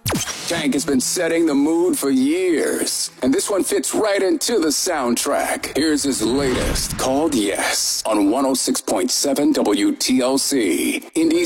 Tank has been setting the mood for years, and this one fits right into the soundtrack. Here's his latest, called Yes, on 106.7 WTLC. Indie